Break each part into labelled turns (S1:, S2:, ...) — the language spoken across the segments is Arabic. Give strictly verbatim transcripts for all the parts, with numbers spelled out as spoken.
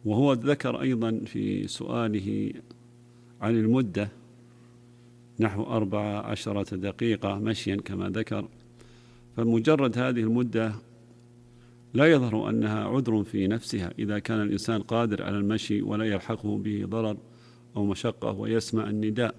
S1: وهو ذكر أيضا في سؤاله عن المدة نحو أربع عشرة دقيقة مشيا كما ذكر، فمجرد هذه المدة لا يظهر أنها عذر في نفسها إذا كان الإنسان قادر على المشي ولا يلحقه به ضرر أو مشقة ويسمع النداء.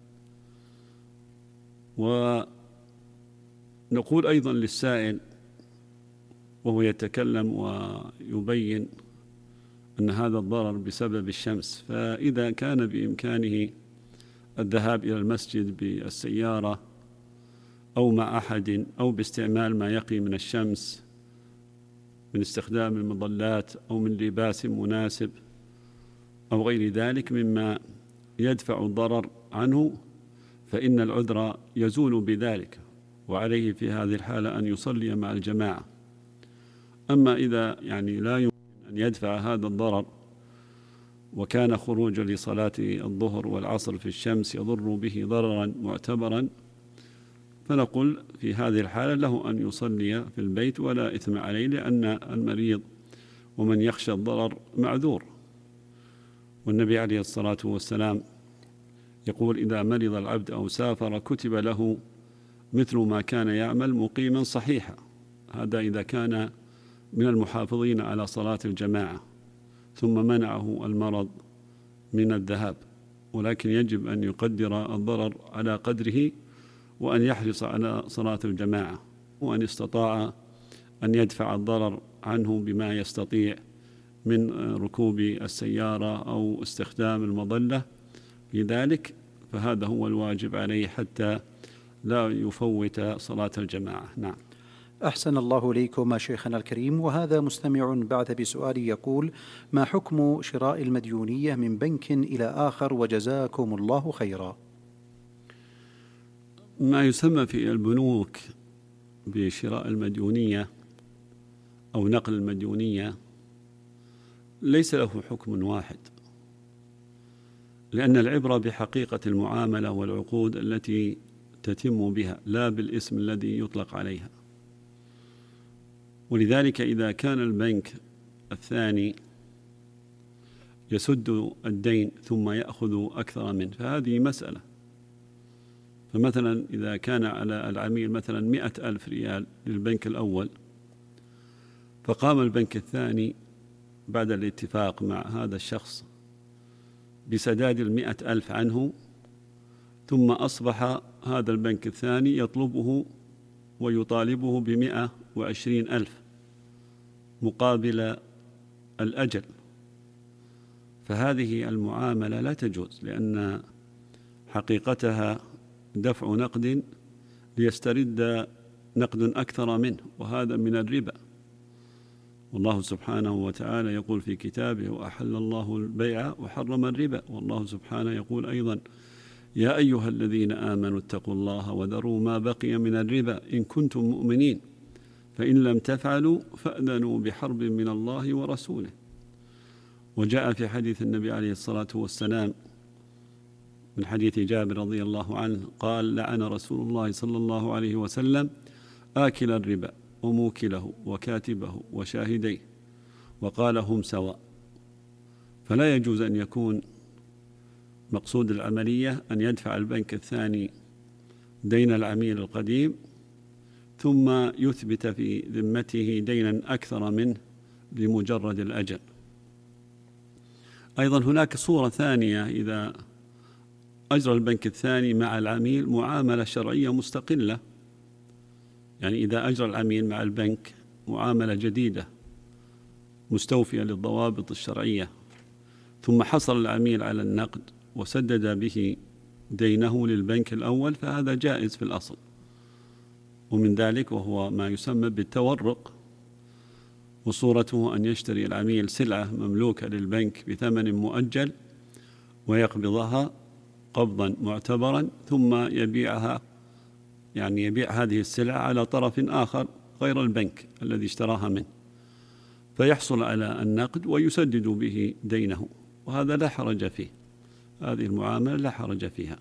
S1: ونقول أيضا للسائل وهو يتكلم ويبين أن هذا الضرر بسبب الشمس، فإذا كان بإمكانه الذهاب إلى المسجد بالسيارة أو مع أحد أو باستعمال ما يقي من الشمس من استخدام المظلات أو من لباس مناسب أو غير ذلك مما يدفع الضرر عنه، فإن العذر يزول بذلك، وعليه في هذه الحالة أن يصلي مع الجماعة. أما إذا يعني لا يمكن أن يدفع هذا الضرر وكان خروج لصلاة الظهر والعصر في الشمس يضر به ضررا معتبرا، فنقول في هذه الحالة له أن يصلي في البيت ولا إثم عليه، لأن المريض ومن يخشى الضرر معذور. والنبي عليه الصلاة والسلام يقول: إذا مرض العبد أو سافر كتب له مثل ما كان يعمل مقيما صحيحا. هذا إذا كان من المحافظين على صلاة الجماعة ثم منعه المرض من الذهاب، ولكن يجب أن يقدر الضرر على قدره وأن يحرص على صلاة الجماعة، وأن استطاع أن يدفع الضرر عنه بما يستطيع من ركوب السيارة أو استخدام المظلة في ذلك، فهذا هو الواجب عليه حتى لا يفوت صلاة الجماعة. نعم.
S2: أحسن الله إليكم شيخنا الكريم. وهذا مستمع بعث بسؤال يقول: ما حكم شراء المديونية من بنك إلى آخر وجزاكم الله خيرا؟
S1: ما يسمى في البنوك بشراء المديونية أو نقل المديونية ليس له حكم واحد، لأن العبرة بحقيقة المعاملة والعقود التي تتم بها لا بالاسم الذي يطلق عليها. ولذلك إذا كان البنك الثاني يسد الدين ثم يأخذ أكثر منه فهذه مسألة. فمثلا إذا كان على العميل مثلا مئة ألف ريال للبنك الأول، فقام البنك الثاني بعد الاتفاق مع هذا الشخص بسداد المئة ألف عنه، ثم أصبح هذا البنك الثاني يطلبه ويطالبه بمئة وعشرين ألف مقابل الأجل، فهذه المعاملة لا تجوز، لأن حقيقتها دفع نقد ليسترد نقد أكثر منه، وهذا من الربا. والله سبحانه وتعالى يقول في كتابه: وأحل الله البيع وحرم الربا. والله سبحانه يقول أيضا: يا أيها الذين آمنوا اتقوا الله وذروا ما بقي من الربا إن كنتم مؤمنين فإن لم تفعلوا فأذنوا بحرب من الله ورسوله. وجاء في حديث النبي عليه الصلاة والسلام من حديث جابر رضي الله عنه قال: لعن رسول الله صلى الله عليه وسلم آكل الربا وموكله وكاتبه وشاهديه، وقال: هم سواء. فلا يجوز أن يكون مقصود العملية أن يدفع البنك الثاني دين العميل القديم ثم يثبت في ذمته دينا أكثر منه لمجرد الأجل. أيضا هناك صورة ثانية: إذا أجرى البنك الثاني مع العميل معاملة شرعية مستقلة، يعني إذا أجرى العميل مع البنك معاملة جديدة مستوفية للضوابط الشرعية، ثم حصل العميل على النقد وسدد به دينه للبنك الأول، فهذا جائز في الأصل. ومن ذلك وهو ما يسمى بالتورق، وصورته أن يشتري العميل سلعة مملوكة للبنك بثمن مؤجل ويقبضها قبضا معتبرا، ثم يبيعها يعني يبيع هذه السلعة على طرف آخر غير البنك الذي اشتراها منه، فيحصل على النقد ويسدد به دينه، وهذا لا حرج فيه، هذه المعاملة لا حرج فيها.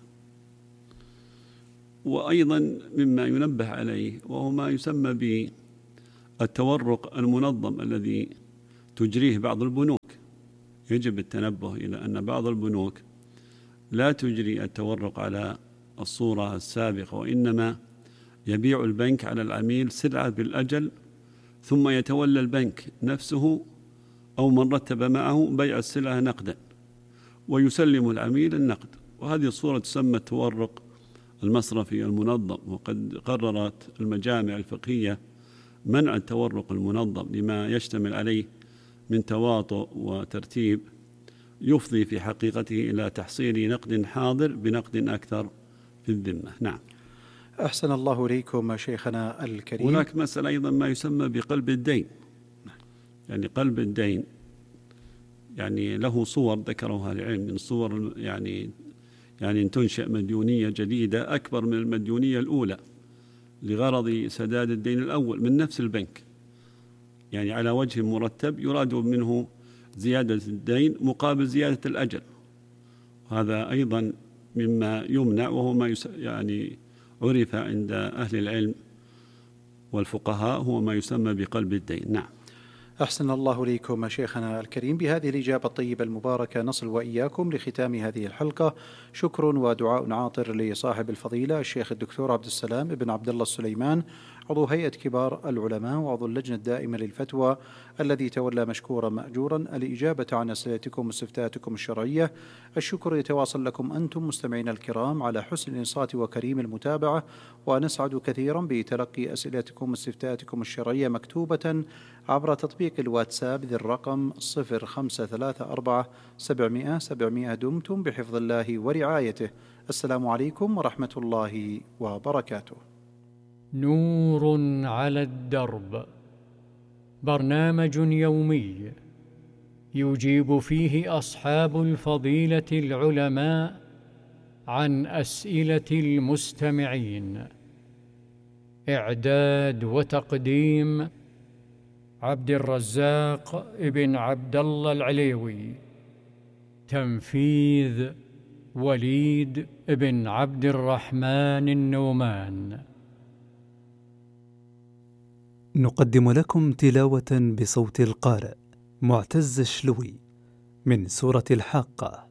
S1: وأيضا مما ينبه عليه وهو ما يسمى بالتورق المنظم الذي تجريه بعض البنوك، يجب التنبه إلى أن بعض البنوك لا تجري التورق على الصورة السابقة، وإنما يبيع البنك على العميل سلعة بالأجل، ثم يتولى البنك نفسه أو من رتب معه بيع السلعة نقدا ويسلم العميل النقد. وهذه الصورة تسمى التورق المصرفي المنظم، وقد قررت المجامع الفقهية منع التورق المنظم لما يشتمل عليه من تواطؤ وترتيب يفضي في حقيقته إلى تحصيل نقد حاضر بنقد أكثر في الذمة. نعم.
S2: أحسن الله إليكم شيخنا الكريم.
S1: هناك مسألة أيضا ما يسمى بقلب الدين. يعني قلب الدين يعني له صور ذكرها العلم، من صور يعني يعني أن تنشأ مديونية جديدة أكبر من المديونية الأولى لغرض سداد الدين الأول من نفس البنك، يعني على وجه مرتب يراد منه زيادة الدين مقابل زيادة الأجل. هذا أيضا مما يمنع، وهو ما يعني عرف عند أهل العلم والفقهاء هو ما يسمى بقلب الدين. نعم.
S2: أحسن الله إليكم شيخنا الكريم. بهذه الإجابة الطيبة المباركة نصل وإياكم لختام هذه الحلقة. شكر ودعاء عاطر لصاحب الفضيلة الشيخ الدكتور عبد السلام بن عبد الله السليمان، عضو هيئة كبار العلماء وعضو اللجنة الدائمة للفتوى، الذي تولى مشكورا مأجورا الإجابة عن أسئلتكم واستفتاءاتكم الشرعية. الشكر يتواصل لكم أنتم مستمعين الكرام على حسن الإنصات وكريم المتابعة، ونسعد كثيرا بتلقي أسئلتكم واستفتاءاتكم الشرعية مكتوبة عبر تطبيق الواتساب ذي الرقم صفر خمسة ثلاثة أربعة سبعمائة سبعمائة. دمتم بحفظ الله ورعايته. السلام عليكم ورحمة الله وبركاته.
S3: نور على الدرب، برنامج يومي يجيب فيه أصحاب الفضيلة العلماء عن أسئلة المستمعين. إعداد وتقديم عبد الرزاق ابن عبد الله العليوي. تنفيذ وليد ابن عبد الرحمن النومان.
S4: نقدم لكم تلاوة بصوت القارئ معتز الشلوي من سورة الحاقة.